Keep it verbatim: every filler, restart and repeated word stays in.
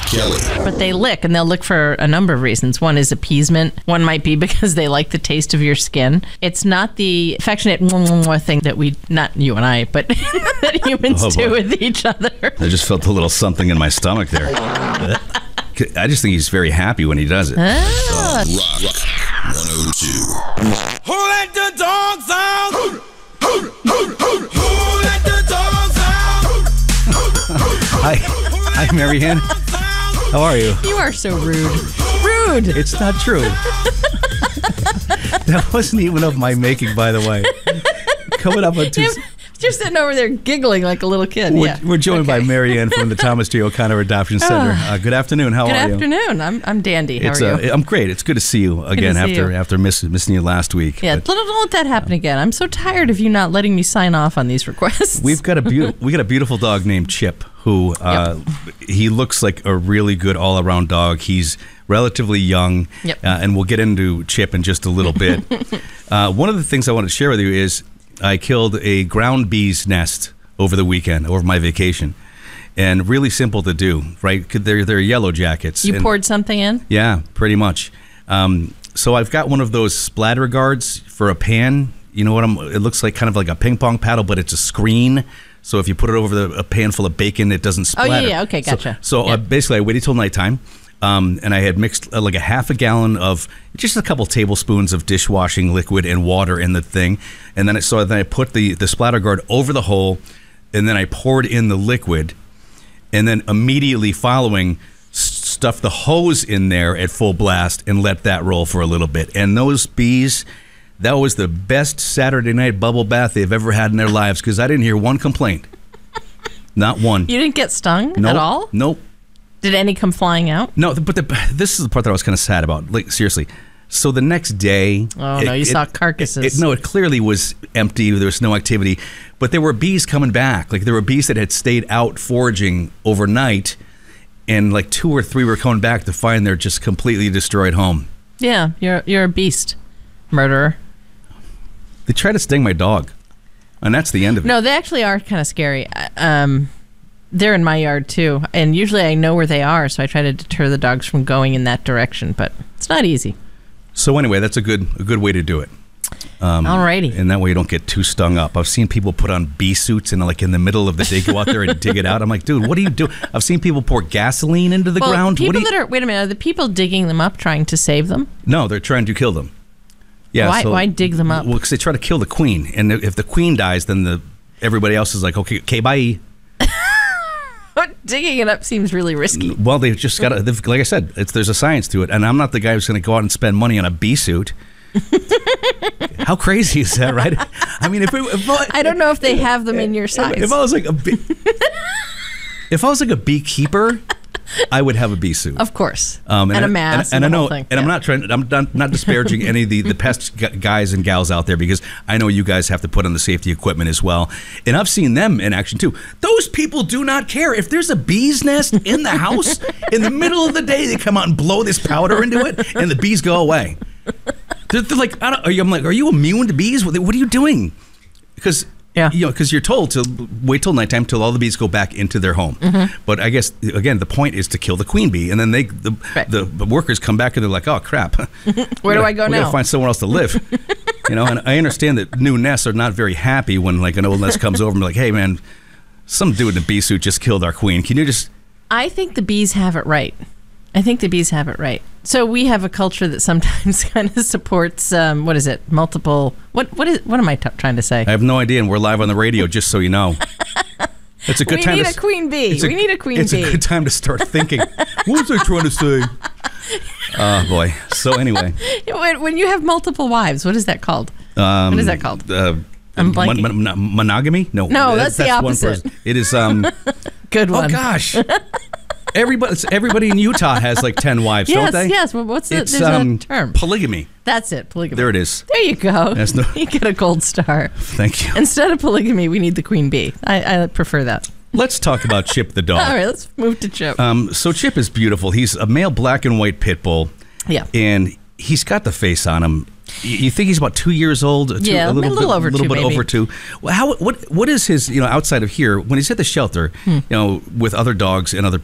Kelly. But they lick, and they'll lick for a number of reasons. One is appeasement. One might be because they like the taste of your skin. It's not the affectionate thing that we, not you and I, but that humans Oh, do boy. with each other. I just felt a little something in my stomach there. I just think he's very happy when he does it. Ah. Rock one oh two. Who let the dogs out? Who, who, who, who let the dogs out? Hi, hi, Marianne. How are you? You are so rude. Rude. It's not true. That wasn't even of my making, by the way. Coming up on Tuesday. You're sitting over there giggling like a little kid. We're, yeah. we're joined Okay. by Marianne from the Thomas J. O'Connor Adoption Center. Uh, good afternoon. How Good are you? afternoon. I'm I'm dandy. How It's, are uh, you? I'm great. It's good to see you again to see after you. after miss, missing you last week. Yeah, But don't, don't let that happen again. I'm so tired of you not letting me sign off on these requests. we've got a beautiful we got a beautiful dog named Chip who uh, he looks like a really good all around dog. He's relatively young, Yep. uh, and we'll get into Chip in just a little bit. uh, one of the things I want to share with you is I killed a ground bee's nest over the weekend, over my vacation, and really simple to do, right? 'Cause They're they're yellow jackets. You and- poured something in? Yeah, pretty much. Um, so I've got one of those splatter guards for a pan. You know what I'm? It looks like kind of like a ping pong paddle, but it's a screen. So if you put it over the, a pan full of bacon, it doesn't Oh, splatter. yeah, yeah. Okay, So- gotcha. So, uh, Yep. basically, I waited till nighttime, um, and I had mixed uh, like a half a gallon of just a couple tablespoons of dishwashing liquid and water in the thing, and then I, so then I put the the splatter guard over the hole, and then I poured in the liquid, and then immediately following s- stuff the hose in there at full blast and let that roll for a little bit. And those bees, that was the best Saturday night bubble bath they've ever had in their lives because I didn't hear one complaint. Not one. You didn't get stung Nope. at all? Nope. Did any come flying out? No, but the, this is the part that I was kind of sad about. Like, seriously. So the next day... Oh, no, you saw carcasses. It, no, it clearly was empty. There was no activity. But there were bees coming back. Like, there were bees that had stayed out foraging overnight, and like two or three were coming back to find they're just completely destroyed home. Yeah, you're you're a beast, murderer. They tried to sting my dog, and that's the end of it. No, they actually are kind of scary. Uh, Um, they're in my yard too, and usually I know where they are, so I try to deter the dogs from going in that direction. But it's not easy. So anyway, that's a good a good way to do it. Um, Alrighty. And that way you don't get too stung up. I've seen people put on bee suits and like in the middle of the day go out there and dig it out. I'm like, dude, what do you do? I've seen people pour gasoline into the Well, ground. people What do you? that are wait a minute, are the people digging them up trying to save them? No, they're trying to kill them. Yeah. Why- why dig them up? Well, because they try to kill the queen, and if the queen dies, then the everybody else is like, okay, okay, bye. Digging it up seems really risky. Well, they've just got to, like I said, it's, there's a science to it, and I'm not the guy who's going to go out and spend money on a bee suit. How crazy is that, right? I mean, if, it, if I, I don't know if they have them in your size. if I was like a bee, if I was like a beekeeper, I would have a bee suit. Of course. Um, and, a I- mask. And, And, and I the know, whole thing. and I'm Yeah. not trying. I'm not, not disparaging any of the the pest gu- guys and gals out there because I know you guys have to put on the safety equipment as well. And I've seen them in action too. Those people do not care if there's a bee's nest in the house in the middle of the day. They come out and blow this powder into it, and the bees go away. They're, they're like, I don't, are you, I'm like, are you immune to bees? What, what are you doing? Because. Yeah. You know, because you're told to wait till nighttime till all the bees go back into their home. Mm-hmm. But I guess again, the point is to kill the queen bee, and then they the, Right. the, the workers come back and they're like, "Oh crap, Where do I go we now?" gotta find somewhere else to live." You know, and I understand that new nests are not very happy when like an old nest comes over and be like, "Hey man, some dude in a bee suit just killed our queen. Can you just?" I think the bees have it right. I think the bees have it right. So we have a culture that sometimes kind of supports, um, what is it, multiple, what what is what am I t- trying to say? I have no idea, and we're live on the radio, just so you know. It's a good we time. need to, a queen bee. it's We need a queen it's bee. a good time to start thinking. What was I trying to say? Oh boy. So anyway. when, when you have multiple wives, what is that called? Um, What is that called? Uh, I'm mon- blanking. mon- mon- monogamy? No. No, that's the one opposite. person. It is. Um, Good oh one. gosh. Everybody, everybody in Utah has like ten wives, Yes, don't they? yes. Well, what's the, It's there's um, a term? polygamy. That's it, polygamy. There it is. There you go. That's no- You get a gold star. Thank you. Instead of polygamy, we need the queen bee. I, I prefer that. Let's talk about Chip the dog. All right, let's move to Chip. Um, so Chip is beautiful. He's a male black and white pit bull. Yeah. And he's got the face on him. You you think he's about two years old? Two, Yeah, a little, a little bit, over little two, bit maybe. over two. Well, how what what is his, you know, outside of here when he's at the shelter, Hmm. you know, with other dogs and other